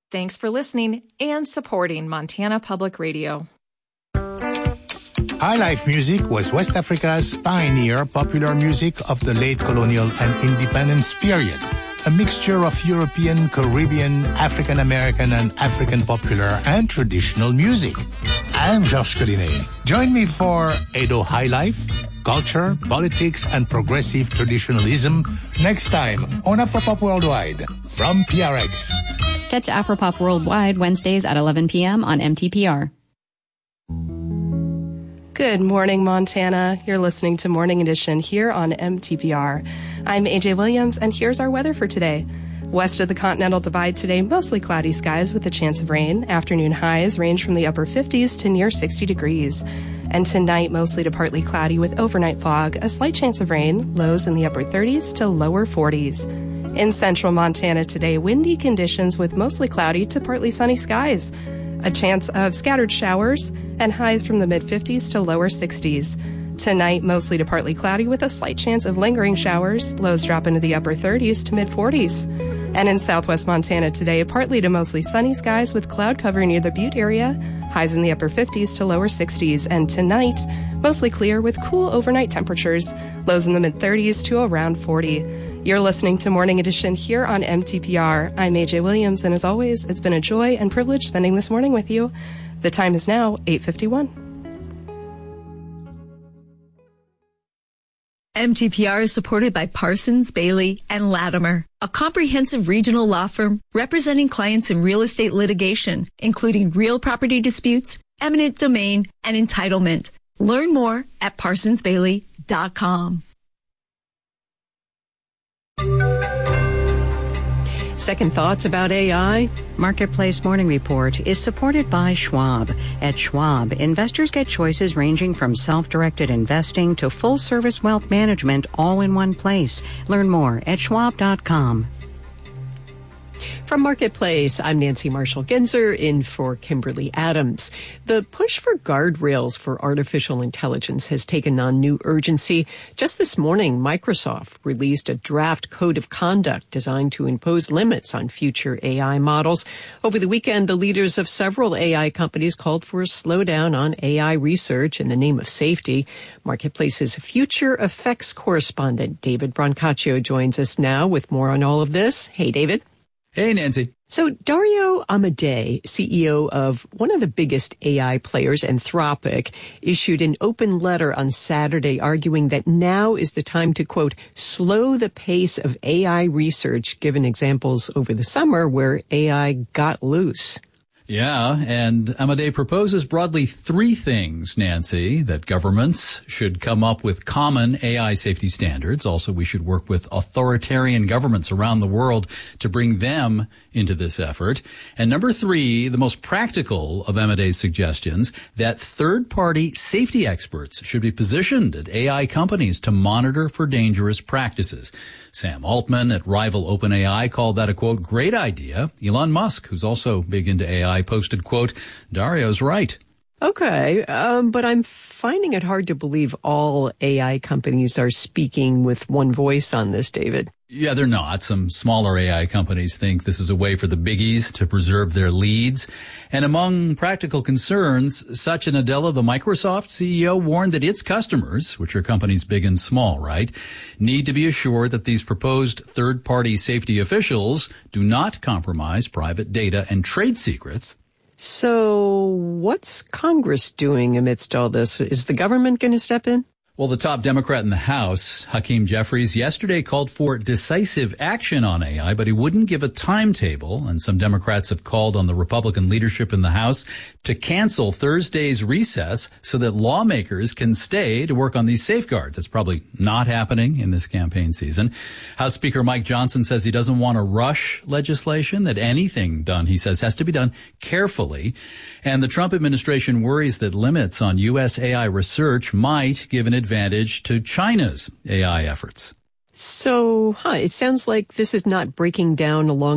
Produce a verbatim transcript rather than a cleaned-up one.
Thanks for listening and supporting Montana Public Radio. High Life music was West Africa's pioneer popular music of the late colonial and independence period. A mixture of European, Caribbean, African American, and African popular and traditional music. I'm Georges Collinet. Join me for Edo High Life, culture, politics, and progressive traditionalism next time on Afropop Worldwide from P R X. Catch Afropop Worldwide Wednesdays at eleven p.m. on M T P R. Good morning, Montana. You're listening to Morning Edition here on M T P R. I'm A J Williams, and here's our weather for today. West of the Continental Divide today, mostly cloudy skies with a chance of rain. Afternoon highs range from the upper fifties to near sixty degrees. And tonight, mostly to partly cloudy with overnight fog, a slight chance of rain, lows in the upper thirties to lower forties. In central Montana today, windy conditions with mostly cloudy to partly sunny skies. A chance of scattered showers and highs from the mid-fifties to lower sixties. Tonight, mostly to partly cloudy with a slight chance of lingering showers. Lows drop into the upper thirties to mid-forties. And in southwest Montana today, partly to mostly sunny skies with cloud cover near the Butte area. Highs in the upper fifties to lower sixties. And tonight, mostly clear with cool overnight temperatures. Lows in the mid-thirties to around forty. You're listening to Morning Edition here on M T P R. I'm A J Williams, and as always, it's been a joy and privilege spending this morning with you. The time is now eight fifty-one. M T P R is supported by Parsons, Bailey, and Latimer, a comprehensive regional law firm representing clients in real estate litigation, including real property disputes, eminent domain, and entitlement. Learn more at parsons bailey dot com. Second thoughts about A I? Marketplace Morning Report is supported by Schwab. At Schwab, investors get choices ranging from self-directed investing to full-service wealth management all in one place. Learn more at schwab dot com. From Marketplace, I'm Nancy Marshall-Genzer, in for Kimberly Adams. The push for guardrails for artificial intelligence has taken on new urgency. Just this morning, Microsoft released a draft code of conduct designed to impose limits on future A I models. Over the weekend, the leaders of several A I companies called for a slowdown on A I research in the name of safety. Marketplace's future effects correspondent, David Brancaccio, joins us now with more on all of this. Hey, David. Hey, Nancy. So Dario Amodei, C E O of one of the biggest A I players, Anthropic, issued an open letter on Saturday arguing that now is the time to, quote, slow the pace of A I research, given examples over the summer where A I got loose. Yeah, and Amodei proposes broadly three things, Nancy, that governments should come up with common A I safety standards. Also, we should work with authoritarian governments around the world to bring them into this effort. And number three, the most practical of Amodei's suggestions, that third-party safety experts should be positioned at A I companies to monitor for dangerous practices. Sam Altman at rival OpenAI called that a, quote, great idea. Elon Musk, who's also big into A I, posted, quote, Dario's right. Okay, um, but I'm finding it hard to believe all A I companies are speaking with one voice on this, David. Yeah, they're not. Some smaller A I companies think this is a way for the biggies to preserve their leads. And among practical concerns, Satya Nadella, the Microsoft C E O, warned that its customers, which are companies big and small, right, need to be assured that these proposed third-party safety officials do not compromise private data and trade secrets. So what's Congress doing amidst all this? Is the government going to step in? Well, the top Democrat in the House, Hakeem Jeffries, yesterday called for decisive action on A I, but he wouldn't give a timetable. And some Democrats have called on the Republican leadership in the House to cancel Thursday's recess so that lawmakers can stay to work on these safeguards. That's probably not happening in this campaign season. House Speaker Mike Johnson says he doesn't want to rush legislation, that anything done, he says, has to be done carefully. And the Trump administration worries that limits on U S A I research might give an advantage to China's A I efforts. So, huh, it sounds like this is not breaking down along